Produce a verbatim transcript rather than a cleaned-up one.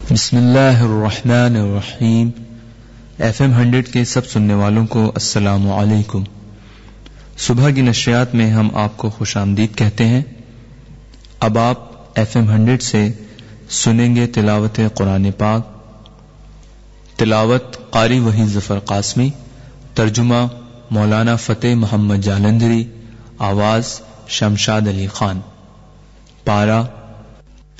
बिस्मिल्लाहिर्रहमानिर्रहीम। F am hundred के सब सुनने वालों को अस्सलामु अलैकुम। सुबह की नशरियात में हम आपको खुशामदीद कहते हैं। अब आप एफ एम हंड्रेड से सुनेंगे तिलावत कुरान पाक। तिलावत कारी वही जफर कासमी, तर्जुमा मौलाना फतेह मोहम्मद जालंधरी, आवाज शमशाद अली खान। पारा